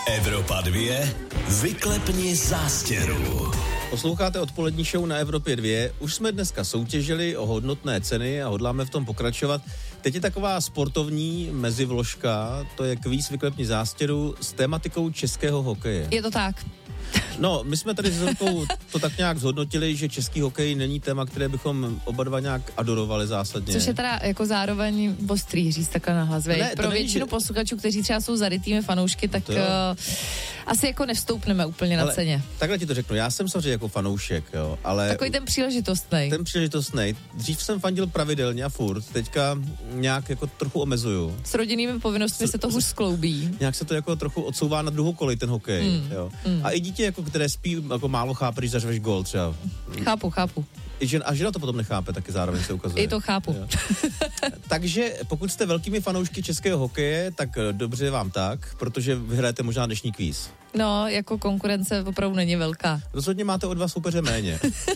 Evropa 2, vyklepni zástěru. Posloucháte odpolední show na Evropě 2. Už jsme dneska soutěžili o hodnotné ceny a hodláme v tom pokračovat. Teď je taková sportovní mezivložka, to je kvíz vyklepni zástěru s tématikou českého hokeje. Je to tak. No, my jsme tady s Zorkou to tak nějak zhodnotili, že český hokej není téma, které bychom oba dva nějak adorovali zásadně. Což je teda jako zároveň ostrý říct takhle nahlas. Pro většinu posluchačů, kteří třeba jsou zarytými fanoušky, tak asi jako nevstoupneme úplně na ceně. Takhle ti to řeknu, já jsem samozřejmě jako fanoušek, jo, ale... Takový ten příležitostnej. Dřív jsem fandil pravidelně a furt, teďka nějak jako trochu omezuju. S rodinnými povinnostmi se to už skloubí. Nějak se to jako trochu odsouvá na druhou kolej ten hokej, jo. A i dítě, jako, které spí, jako málo chápe, když zařveš gól třeba. Chápu. A žena to potom nechápe, taky zároveň se ukazuje. I to chápu. Takže pokud jste velkými fanoušky českého hokeje, tak dobře vám tak, protože vyhrajete možná dnešní kvíz. No, jako konkurence opravdu není velká. Rozhodně máte o 2 soupeře méně.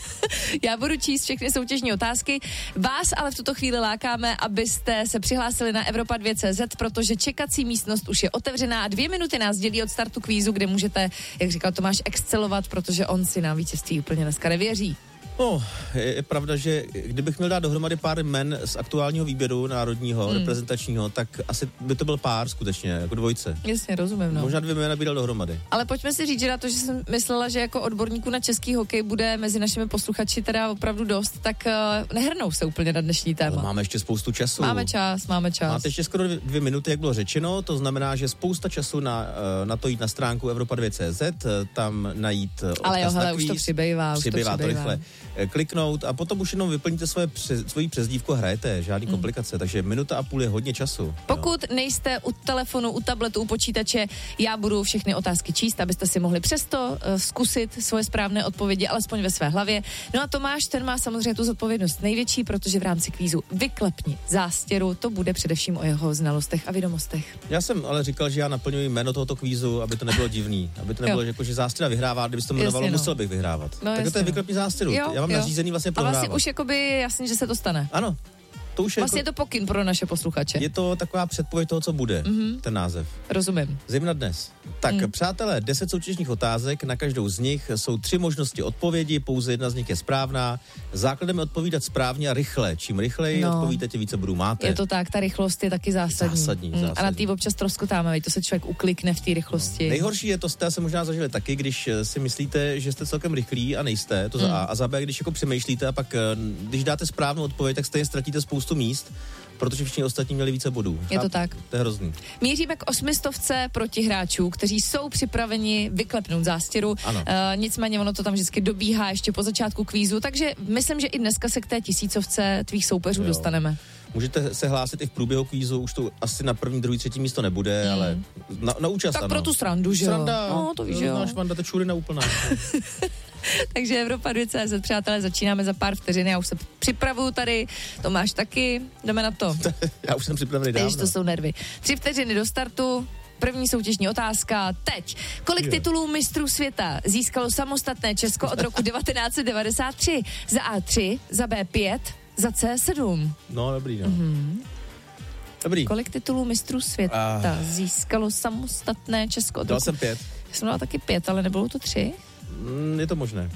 Já budu číst všechny soutěžní otázky. Vás ale v tuto chvíli lákáme, abyste se přihlásili na Evropa2.cz, protože čekací místnost už je otevřená a 2 minuty nás dělí od startu kvízu, kde můžete, jak říkal Tomáš, excelovat, protože on si na vítězství úplně dneska nevěří. No, je pravda, že kdybych měl dát dohromady pár jmen z aktuálního výběru národního, reprezentačního, tak asi by to byl pár skutečně, jako dvojce. Jasně, rozumím, no. Možná 2 jména by dal dohromady. Ale pojďme si říct, že na to, že jsem myslela, že jako odborníků na český hokej bude mezi našimi posluchači teda opravdu dost, tak nehrnou se úplně na dnešní téma. Ale máme ještě spoustu času. Máme čas. Máte ještě skoro 2 minuty, jak bylo řečeno, to znamená, že spousta času na to jít na stránku Evropa2.cz, tam najít odkaz. Ale jo, hele, na kvíz, už to přibývá to rychle kliknout a potom už jenom vyplníte svoji přezdívku a hrajete, žádný komplikace, takže 1,5 minuty je hodně času. Pokud nejste u telefonu, u tabletu, u počítače, já budu všechny otázky číst, abyste si mohli přesto zkusit svoje správné odpovědi, alespoň ve své hlavě. No a Tomáš, ten má samozřejmě tu zodpovědnost největší, protože v rámci kvízu Vyklepni zástěru to bude především o jeho znalostech a vědomostech. Já jsem ale říkal, že já naplňuji jméno tohoto kvízu, aby to nebylo divný, aby to nebylo jako, že zástěra vyhrává, kdybyste to jmenovalo, musel bych vyhrávat. No, tak to je Vyklepni zástěru. Já mám nařízený vlastně prohrávat. A vlastně už jakoby jasně, že se to stane. Ano. To už vlastně je to pokyn pro naše posluchače. Je to taková předpověď toho, co bude, ten název. Rozumím. Zejména dnes. Tak, přátelé, 10 soutěžních otázek, na každou z nich jsou 3 možnosti odpovědi, pouze jedna z nich je správná. Základem je odpovídat správně a rychle. Čím rychleji odpovíte, tím více bodů máte. Je to tak, ta rychlost je taky zásadní. A na tý občas troskotáme, to se člověk uklikne v té rychlosti. No. Nejhorší je to, jste se možná zažili taky, když si myslíte, že jste celkem rychlí a nejste, to za A. A za B, když jako přemýšlíte a pak, když dáte správnou odpověď, tak stejně ztratíte spoustu míst, protože všichni ostatní měli více bodů. Je to tak. To je hrozný. Míříme k 800 protihráčů, kteří jsou připraveni vyklepnout zástěru. Nicméně ono to tam vždycky dobíhá ještě po začátku kvízu, takže myslím, že i dneska se k té 1000 tvých soupeřů dostaneme. Můžete se hlásit i v průběhu kvízu, už to asi na 1., 2., 3. místo nebude, ale na účast. Tak pro tu srandu, že jo? Sranda, no, to víš, jo. Švanda, to čurina úplná. Takže Evropa2.cz, přátelé, začínáme za pár vteřin, já už se připravuju tady, Tomáš taky, jdeme na to. Já už jsem připravený dávno. Ježiš, to jsou nervy. 3 vteřiny do startu, první soutěžní otázka, teď. Kolik titulů mistrů světa získalo samostatné Česko od roku 1993? Za A 3, za B 5, za C 7. No, dobrý, no. Dobrý. Kolik titulů mistrů světa získalo samostatné Česko od roku... Dal jsem 5. Já jsem dala taky 5, ale nebylo to 3? Je to možné.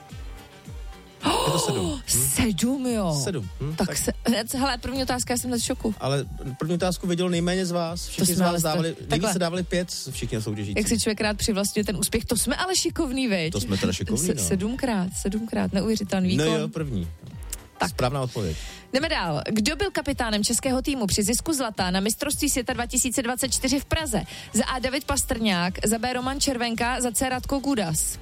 Je to 7. 7, jo. 7. Hele, první otázka, já jsem v šoku. Ale první otázku věděl nejméně z vás. Všichni z vás dávali, nejvíce dávali 5 všichni soutěžící. Jak si člověk rád přivlastňuje ten úspěch, to jsme ale šikovný, veď? To jsme teda šikovný, no. 7krát, neuvěřitelný výkon. No jo, první. Tak. Správná odpověď. Jdeme dál. Kdo byl kapitánem českého týmu při zisku zlata na mistrovství světa 2024 v Praze? Za A David Pastrňák, za B Roman Červenka, za C Radko Gudas.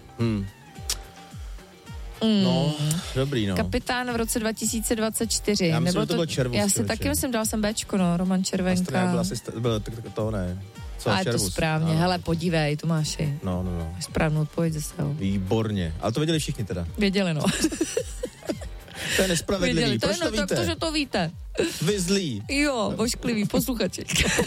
No, dobrý, no. Kapitán v roce 2024. Já myslím, že to byl Červus. Já si taky myslím, dal jsem Bčko, no, Roman Červenka. Byl to ne. A je to správně. No. Hele, podívej, Tomáši. No. Správnou odpověď zase. Výborně. Ale to věděli všichni teda. Věděli, no. To je nespravedlivý. Proč to víte? Tak to, že to víte. Vy zlí. Jo, vošklivý posluchači.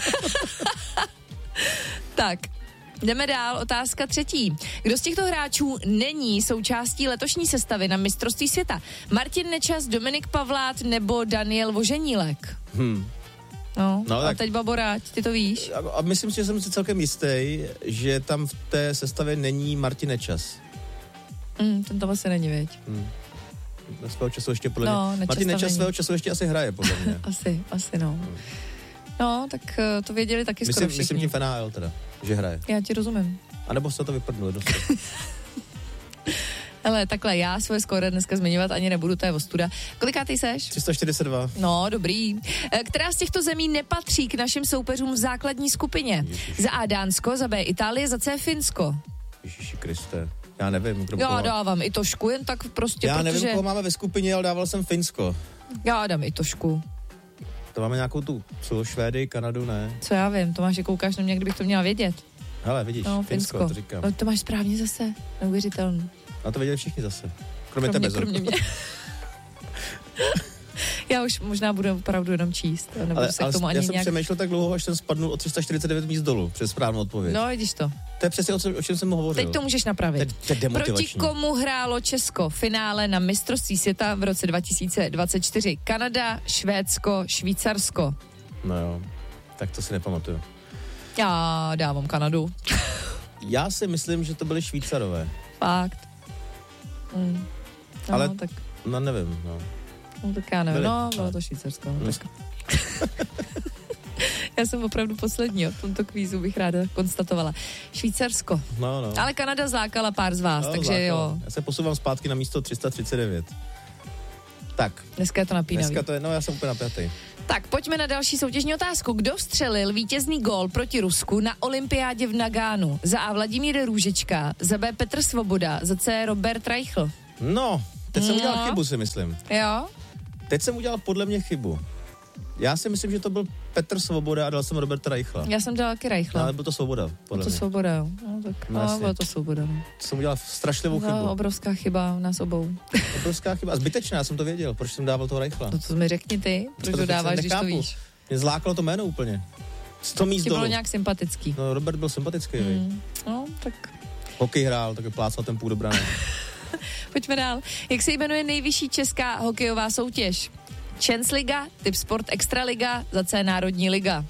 Tak, jdeme dál, otázka 3. Kdo z těchto hráčů není součástí letošní sestavy na mistrovství světa? Martin Nečas, Dominik Pavlát nebo Daniel Voženílek? No, a tak- teď Baboráč, ty to víš? A myslím si, že jsem si celkem jistý, že tam v té sestavě není Martin Nečas. Ten tam asi není, věď. Svého času ještě podle No, mě. Nečas Martin tam Nečas není. svého času ještě asi hraje, podle mě. Asi no. No, tak to věděli taky skoro Myslím všichni. tím FNL teda, že hraje. Já ti rozumím. A nebo se to vyprdnuli dost. Hele, takhle, já svoje skóre dneska zmiňovat ani nebudu, to je ostuda. Kolikátý seš? 342. No, dobrý. Která z těchto zemí nepatří k našim soupeřům v základní skupině? Za A Dánsko, za B Itálie, za C Finsko. Ježíši Kriste. Já nevím, kdo Já koho- dávám i Tošku, jen tak prostě, Já nevím, protože koho máme ve skupině, ale dával jsem Finsko. já dám i Tošku. To máme nějakou tu, co, Švédy, Kanadu, ne? Co já vím, Tomáš, že koukáš na mě, kdybych to měla vědět. Hele, vidíš, No, Finsko, to říkám. No, to máš správně zase, neuvěřitelný. A to věděli všichni zase. Kromě tebe. Kromě mě. Já už možná budu opravdu jenom číst, nebudu Ale, se k tomu já ani jsem nějak... přemýšlel tak dlouho, až jsem spadnul o 349 míst dolů přes správnou odpověď. No, vidíš to. To je přesně o čem jsem hovořil. Teď to můžeš napravit. To je demotivační. Proti komu hrálo Česko v finále na mistrovství světa v roce 2024? Kanada, Švédsko, Švýcarsko. No jo, tak to si nepamatuju. Já dávám Kanadu. Já si myslím, že to byli Švýcarové. Fakt. No, Ale- tak, No nevím, no. no, tak já nevím. Byli. No, bylo to Švýcarsko. No, tak. Já jsem opravdu poslední v tomto kvízu, bych ráda konstatovala. Švýcarsko. No. Ale Kanada zlákala pár z vás, No, takže zákon. jo. Já se posouvám zpátky na místo 339. Tak, Dneska je to napínavý. dneska to je, no já jsem úplně napjatý. Tak, pojďme na další soutěžní otázku. Kdo vstřelil vítězný gól proti Rusku na olympiádě v Nagánu? Za A Vladimír Růžička, za B Petr Svoboda, za C Robert Reichl. No, teď jsem No. udělal chybu, si myslím. Jo? Teď jsem udělal podle mě chybu. Já si myslím, že to byl Petr Svoboda a dal jsem Roberta Reichla. Já jsem dala taky Reichla. Ale byl to Svoboda, Bylo podle to mě. Svoboda, jo. No, tak, No, no, jasně. bylo to Svoboda. No. To jsem udělal strašlivou chybu. No, obrovská chyba nás obou. Obrovská chyba. A zbytečná, já jsem to věděl. Proč jsem dával toho Reichla? No to mi řekni ty, proč To to přece dáváš, když to nechápu. víš. Mě zlákalo to jméno úplně. 100 míst Ti bylo dolů. nějak sympatický. No, Robert byl sympatický, mm. No, tak Hokej hrál, taky plácal ten půl do brány. pojďme dál. Jak se jmenuje nejvyšší česká hokejová soutěž? Chance Liga, Typ Sport Extraliga, za C Národní liga.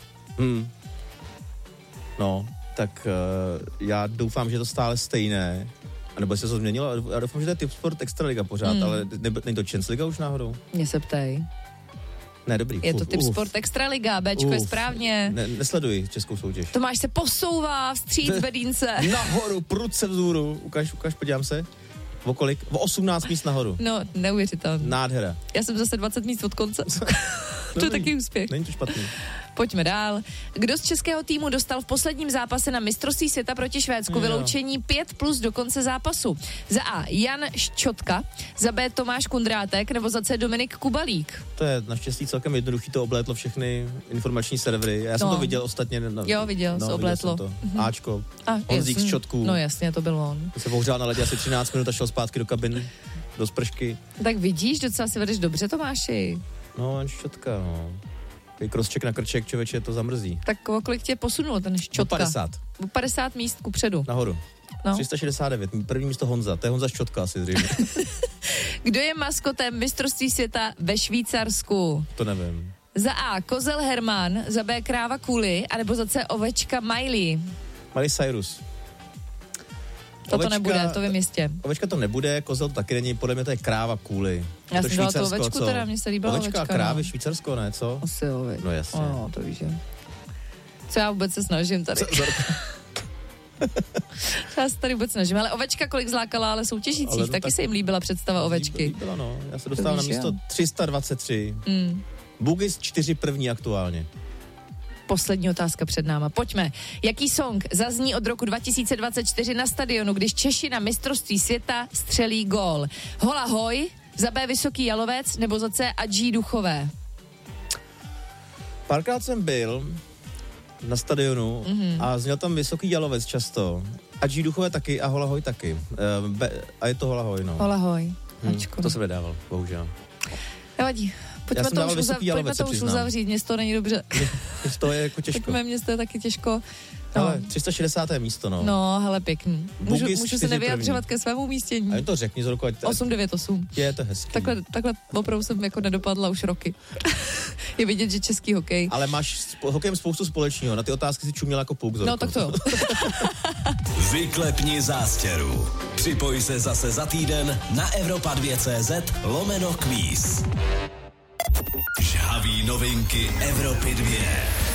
No, tak já doufám, že je to stále stejné. A nebo se to změnilo. Já doufám, že to je Typ Sport Extraliga pořád, ale není to Chance Liga už náhodou? Mě se ptej. Ne, dobrý. Je to Typ Sport Extraliga, Bčko je správně. Nesleduji českou soutěž. Tomáš se posouvá vstříc bedínce. Nahoru, prudce vzhůru. Ukaž, podívám se. O kolik? O 18 míst nahoru. No, neuvěřitelný. Nádhera. Já jsem zase 20 míst od konce. To je taky úspěch. Není to špatný. Pojďme dál. Kdo z českého týmu dostal v posledním zápase na mistrovství světa proti Švédsku vyloučení 5+ do konce zápasu? Za A Jan Ščotka, za B Tomáš Kundrátek nebo za C Dominik Kubalík? To je naštěstí celkem jednoduchý, to oblétlo všechny informační servery. Já jsem to viděl ostatně. Jo, viděl, se oblétlo. Viděl jsem to. Áčko, A, Honzík z Čotků. No jasně, to byl on. Se pohřál na ledě asi 13 minut a šel zpátky do kabiny, do spršky. Tak vidíš, docela si vedeš dobře, Tomáši. No, Jan Ščotka, no. Krosček na krček, člověče, to zamrzí. Tak o kolik tě posunulo ten Ščotka? 50. 50 míst kupředu. Nahoru. No. 369, první místo Honza, to je Honza Ščotka asi zřejmě. Kdo je maskotem mistrovství světa ve Švýcarsku? To nevím. Za A kozel Herman, za B kráva Kuli, anebo za C ovečka Miley. Miley Cyrus. To nebude, to vím jistě. Ovečka to nebude, kozel to taky není, podle mě to je kráva Kůly. Já jsem dala tu Švýcarsko, ovečku, co? teda mně se líbila Ovečka a ovečka. krávy, No. Švýcarsko, ne, co? Asi oveč. No jasně. No, to víš, že. Co já vůbec se snažím tady. Já se tady vůbec snažím, ale ovečka kolik zlákala, ale soutěžících, Ale no taky tak- se jim líbila představa ovečky. Líbila, no. Já se dostávám na víš, místo jo. 323. Bugis 4 první aktuálně. Poslední otázka před náma. Pojďme. Jaký song zazní od roku 2024 na stadionu, když Češi na mistrovství světa střelí gól? Hola hoj, za B Vysoký Jalovec nebo za C Adží Duchové? Párkrát jsem byl na stadionu a zněl tam Vysoký Jalovec často. A G Duchové taky a Holahoj taky. A je to Holahoj, no. Hola hoj. Ačko. To jsem nedával, bohužel. Nevadí. Pojďme jsem to dával už, Vysoký Jalovec, se přiznám. uzavřít, město není dobře. To je jako těžko. Pojďme, město je taky těžko. No, Ale 360. místo, no. no hele, pěkný. Bugis Můžu se 4 nevyjadřovat první. ke svému umístění. A jen to řekni z roku, ať 898. je to hezký. Takhle opravdu jsem jako nedopadla už roky. Je vidět, že český hokej. Ale máš s hokejem spoustu společného. Na ty otázky si čuměl jako puk. No tak to jo. Vyklepni zástěru. Připoj se zase za týden na Evropa2.cz/kvíz. Žhavý novinky Evropy 2.